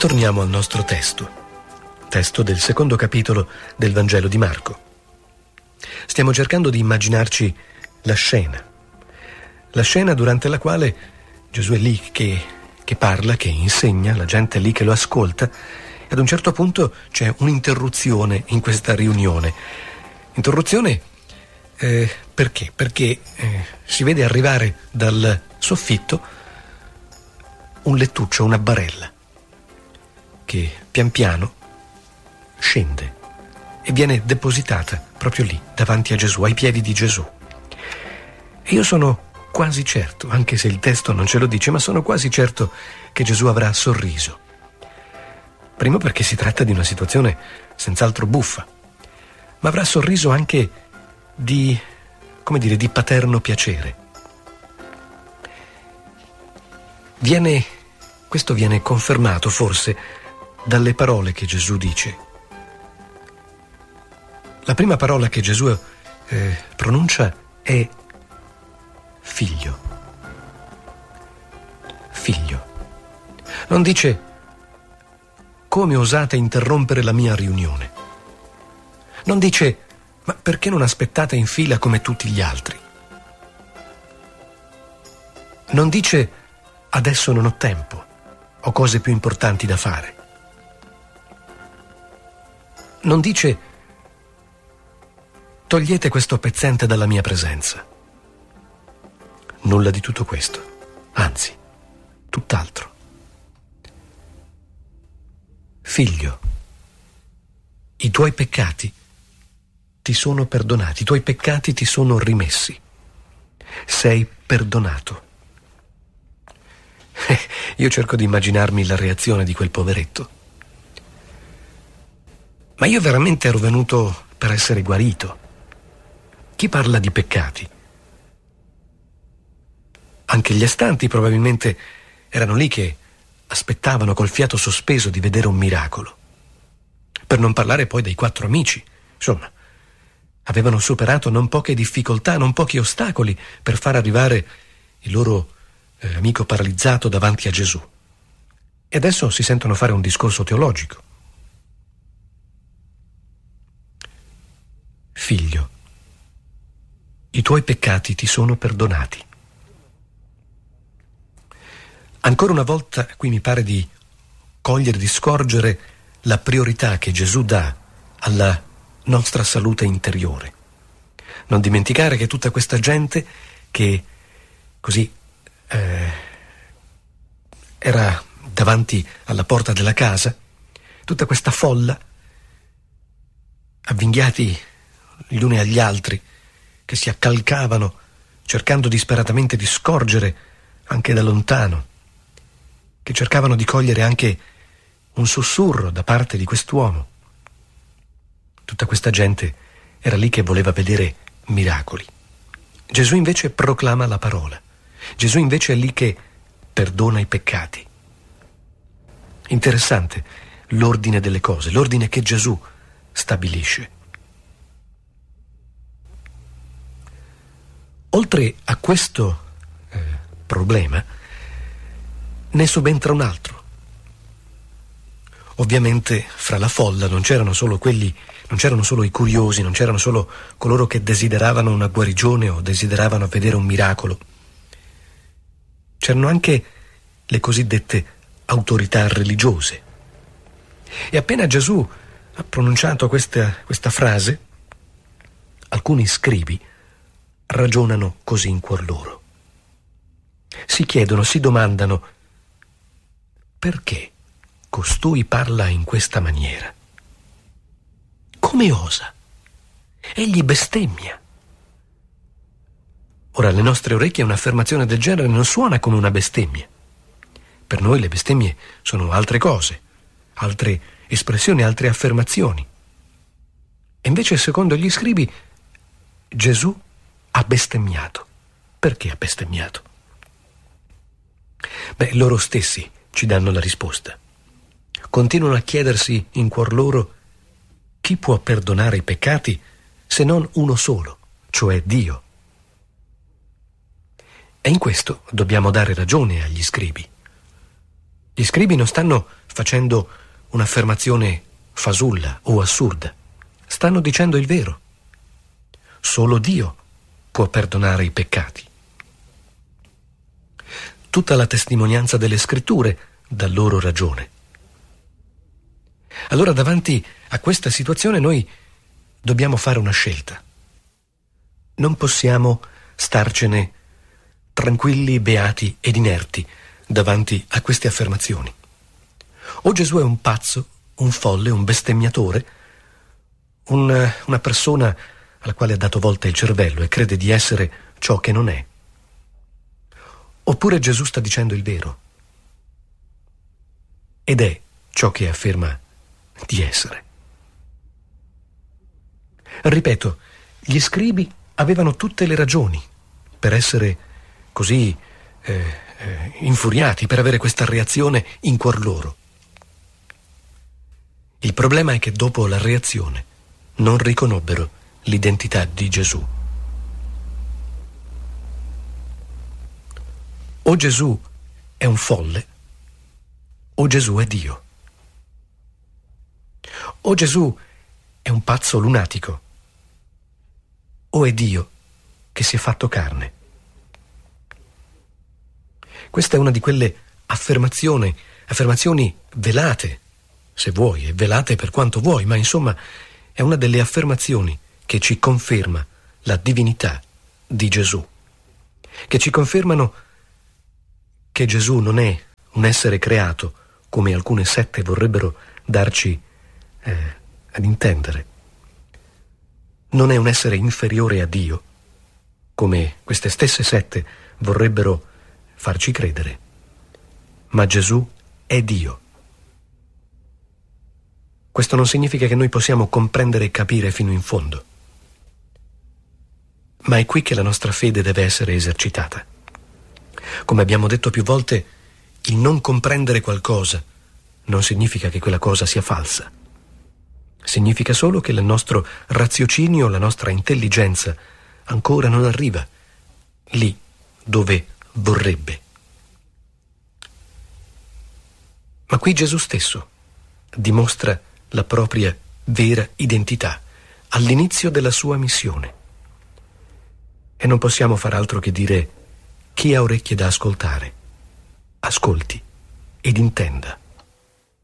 torniamo al nostro testo del secondo capitolo del Vangelo di Marco. Stiamo cercando di immaginarci la scena durante la quale Gesù è lì che parla, che insegna, la gente è lì che lo ascolta, e ad un certo punto c'è un'interruzione in questa riunione. Interruzione perché? Perché si vede arrivare dal soffitto un lettuccio, una barella, che pian piano scende e viene depositata proprio lì, davanti a Gesù, ai piedi di Gesù. E io sono quasi certo, anche se il testo non ce lo dice, ma sono quasi certo che Gesù avrà sorriso. Primo perché si tratta di una situazione senz'altro buffa, ma avrà sorriso anche di paterno piacere. Questo viene confermato forse dalle parole che Gesù dice. La prima parola che Gesù pronuncia è figlio. Figlio. Non dice: come osate interrompere la mia riunione? Non dice: ma perché non aspettate in fila come tutti gli altri? Non dice: adesso non ho tempo, ho cose più importanti da fare. Non dice: togliete questo pezzente dalla mia presenza. Nulla di tutto questo, anzi, tutt'altro. Figlio, i tuoi peccati ti sono perdonati, i tuoi peccati ti sono rimessi. Sei perdonato. Io cerco di immaginarmi la reazione di quel poveretto. Ma io veramente ero venuto per essere guarito. Chi parla di peccati? Anche gli astanti probabilmente erano lì che aspettavano col fiato sospeso di vedere un miracolo. Per non parlare poi dei 4 amici. Insomma, avevano superato non poche difficoltà, non pochi ostacoli per far arrivare il loro amico paralizzato davanti a Gesù. E adesso si sentono fare un discorso teologico. Figlio, i tuoi peccati ti sono perdonati. Ancora una volta qui mi pare di cogliere, di scorgere la priorità che Gesù dà alla nostra salute interiore. Non dimenticare che tutta questa gente che così era davanti alla porta della casa, tutta questa folla, avvinghiati gli uni agli altri, che si accalcavano cercando disperatamente di scorgere anche da lontano, che cercavano di cogliere anche un sussurro da parte di quest'uomo. Tutta questa gente era lì che voleva vedere miracoli. Gesù invece proclama la parola. Gesù invece è lì che perdona i peccati. Interessante l'ordine delle cose, l'ordine che Gesù stabilisce. Oltre a questo problema, ne subentra un altro. Ovviamente fra la folla non c'erano solo i curiosi, non c'erano solo coloro che desideravano una guarigione o desideravano vedere un miracolo. C'erano anche le cosiddette autorità religiose. E appena Gesù ha pronunciato questa frase, alcuni scribi ragionano così in cuor loro. Si chiedono, si domandano: perché costui parla in questa maniera? Come osa? Egli bestemmia. Ora, alle nostre orecchie un'affermazione del genere non suona come una bestemmia. Per noi le bestemmie sono altre cose, altre espressioni, altre affermazioni. E invece, secondo gli scribi, Gesù ha bestemmiato. Perché ha bestemmiato? Loro stessi ci danno la risposta. Continuano a chiedersi in cuor loro: chi può perdonare i peccati se non uno solo, cioè Dio? E in questo dobbiamo dare ragione agli scribi. Gli scribi non stanno facendo un'affermazione fasulla o assurda. Stanno dicendo il vero. Solo Dio può perdonare i peccati. Tutta la testimonianza delle Scritture dà loro ragione. Allora, davanti a questa situazione noi dobbiamo fare una scelta. Non possiamo starcene tranquilli, beati ed inerti davanti a queste affermazioni. O Gesù è un pazzo, un folle, un bestemmiatore, una persona alla quale ha dato volta il cervello e crede di essere ciò che non è. Oppure Gesù sta dicendo il vero ed è ciò che afferma di essere. Ripeto, gli scribi avevano tutte le ragioni per essere così infuriati, per avere questa reazione in cuor loro. Il problema è che dopo la reazione non riconobbero l'identità di Gesù. O Gesù è un folle, o Gesù è Dio. O Gesù è un pazzo lunatico, o è Dio che si è fatto carne. Questa è una di quelle affermazioni velate, se vuoi, e velate per quanto vuoi, ma insomma è una delle affermazioni che ci conferma la divinità di Gesù, che ci confermano che Gesù non è un essere creato, come alcune sette vorrebbero darci ad intendere. Non è un essere inferiore a Dio, come queste stesse sette vorrebbero farci credere, ma Gesù è Dio. Questo non significa che noi possiamo comprendere e capire fino in fondo, ma è qui che la nostra fede deve essere esercitata. Come abbiamo detto più volte, il non comprendere qualcosa non significa che quella cosa sia falsa. Significa solo che il nostro raziocinio, la nostra intelligenza ancora non arriva lì dove vorrebbe. Ma qui Gesù stesso dimostra la propria vera identità all'inizio della sua missione. E non possiamo far altro che dire: chi ha orecchie da ascoltare, ascolti ed intenda.